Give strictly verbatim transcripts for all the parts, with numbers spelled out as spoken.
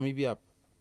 Namibia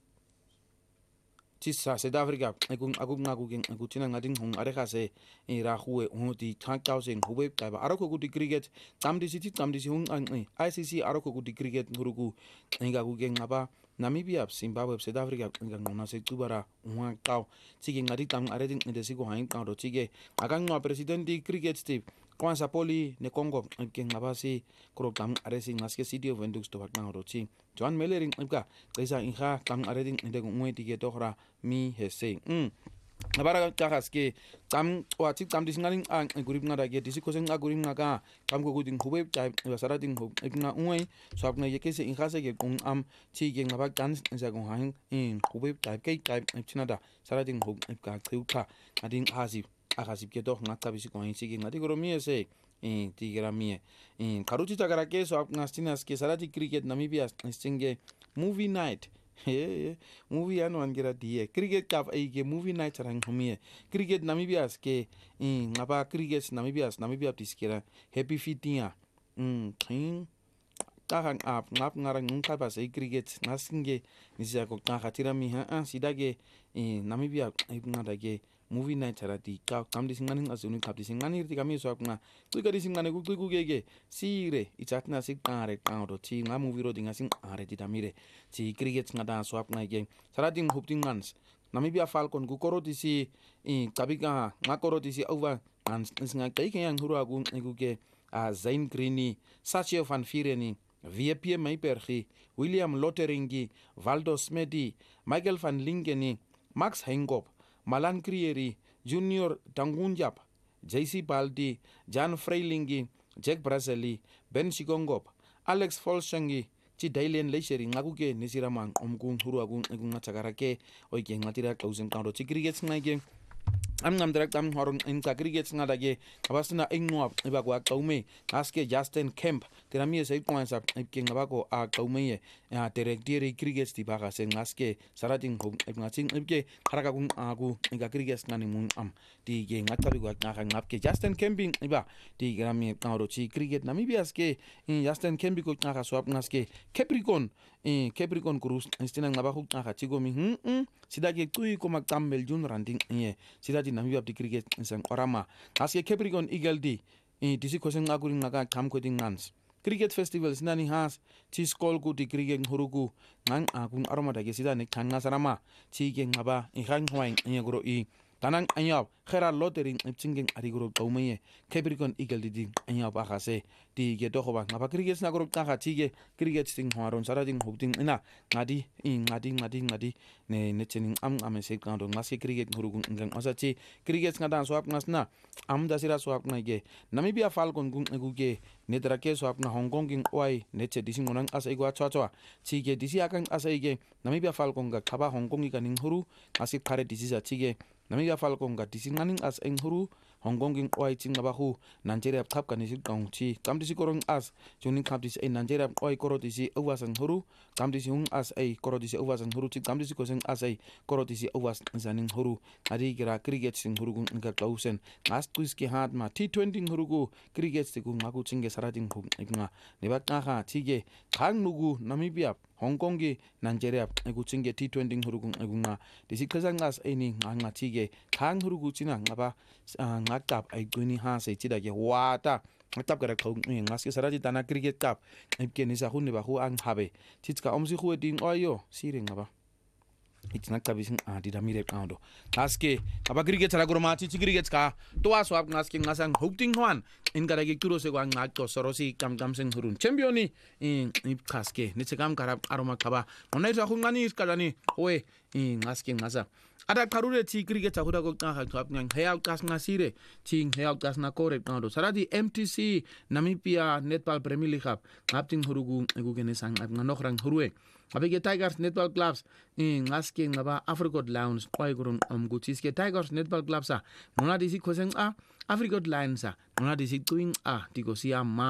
tisa South Africa ekung akung ngakuging akutina ngading hong arekase ira huwe ngoti thangtausen huwe kaba aroko kuti cricket tamdi siti tamdi si hung ang I C C aroko kuti cricket nguruku inga kugeng ngaba Namibia Zimbabwe South Africa inga ngona se tubara ngakau tiki ngadi tam areding ndesiko hain kando tike akangwa president di cricket steve kwanza poli ne Congo ke ngabasi program aresi ngaske city of Windhoek to bakna rochi Joan Mellering ibka kaisa inha kam areding ndego ngweti ke tohra mi hese mm ngabara kahaske tam wati tam disingaling ang gurip ngada ge disikosen agurim ngaka kam ko guding hube type basarating hub ibna ngoi so apna yekese inha se ge kung am chi ge ngaba kan za go hang in hube type ke type chinada sarating hub ibka qiuka ading hasib akasib ke doch ngata bisi ko insi ge ngati goro mi ese in tigra mi in karuchi tagara ke so apna stinas ke sarati cricket Namibia stinge movie night He movie anu angira die cricket cup ai ke movie night rang humie cricket Namibia ke in ngapa cricket Namibia Namibia tiskera happy fitia mm king kahang ap ngap ngarang ngka ba sai cricket nasinge nisia ko ka khatira mi ha sidage in Namibia ai ngada ke movie night charati ka kamdi singaning asuni kapti singani rti kami so apna tuikari singane ku tuiku gege sire ichatna sik kare kauro chi nga movie ro dinga sing are ti tamire chi cricket ngada so apna ge sarating hupting ngans Namibia Falcon ku koroti si i kabika nga koroti si over ans singa kai ke yang huru agu egu ke a Zain Greeny Sachet van Vireni V P Meipergi William Lotteringi Valdo Smedi Michael van Linkeni Max Henkop Malan Krieri, Junior Tangunjap, J C Baldi, Jan Freilingi, Jack Brazeli, Ben Shigongop, Alex Folshangi, Chi Dailen Leisheri, Naguke, Nisiraman, Omgun, Huruagun, Egunga Chagarake, Oike, Natira, Closing Counter, Chicrigets Nage. Am ngam direct am horon in cricket ngada ge abasna ingwa ibagwa kaume aske Justin Kemp terami sai kwansa ke ngabako a kaume ya director cricket ti baga sen aske sarating hom ngaching ibke haraka gung agu inga cricket ngani mun am ti ge ngatabi gwa ngaka ngapke Justin Camping iba ti grami kauro chi cricket Namibia aske in Justin Kemp ko ngaka swap ngaske Capricorn in Capricorn Cruz istina ngabahu ngaka chigo mi hm sidage tui ko magtambel jun randing ye sidage Namibia di cricket sang orama aske Capricorn Eagle di i disi kosen ngakuri ngaka kam ko ding ngans cricket festivals nani has ti skol ku di cricket huruku ngang akun aroma dage sidane kan ngasarama ti ge ngaba i hang hwaing ngegro i tanang anyab khera lotering ipchingeng arigro tawmeye Capricorn Eagle di anyab akhase ti ge to khoba ngaba cricket na gro ta kha ti ge cricket sing haron sarading hobding ina ngadi i ngadi ngadi ngadi ne ne chening am am se kando ngase cricket hurugun ngang asachi cricket ngada swap ngasna am dasira swap na ge Namibia Falcon gung eguge ne drake swap na Hong Kong ging oi ne che dising onang asai gwa chwa chwa ti ge disi akang asai ge Namibia Falcon ga khaba Hong Kong ga ning huru asik khare disi sa ti ge Namibia Falcon ga disinganing as eng huru Hong Kong ging oi ching abahu Nigeria thap kan isi kong chi kam disi korong as juning khap disi Nigeria oi koro disi awasang huru kam disi hung as ai koro disi awasang huru chi kam disi koseng as ai koro disi awas zaning huru adi gira cricket sing huru gung nga klausen as twis ki hat ma T twenty huru gu cricket siku ngaku chinge sarating hung nga nebak nga tige khang nugu Namibia Hong Kong gi Nigeria egu chinge T twenty huru gung nga disi khazang as ai ni nga tige khang huru gu china ngaba ngakap ai guni ha se chida ge wata ngakap gara khong ngaske sarati tana cricket cup ke ni sa hunni ba hu ang habe chitka omsi khu ding oyo sire ngaba itina kabising a di damire kando aske aba cricket sara gurma chi cricket ka to aso ap ngaske ngasang hopting hwan in gara ge kuro se gwa ngak to sorosi kam kam sing hurun championi in kaske ni chekam karab aroma kaba onai sa khungani iskadani oe in ngaske ngasa ada karure ti cricket ta huda ko ta ha kap ngang heya kas ngasire ting heya kas na kore kando saradi M T C Namibia Netball Premier League cup ngapting hurugu egu gene sang nganok rang hurue abege Tigers Netball Clubs in ngaske ngaba Africa Lions koi gurun am gutiske Tigers Netball Clubs a nona disi koseng a Africa Lions a nona disi tuing a dikosia ma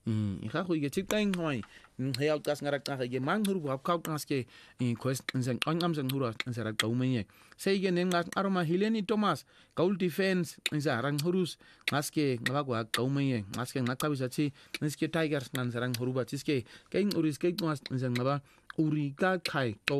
Ikhago ke tiktain hoy ngaya uqas ngarakqa ke manghuru wapkau qaske quest nsen qanqamsen hura nsera qaumenye seyike nenqa aroma Hileni Thomas Goal Defense nzarang hurus ngaske ngabagwa qaumenye ngaske ngaqabisa thi ngiske Tigers ngansarang huruba tiske ke uris ke qas nsen ngaba uri ka khai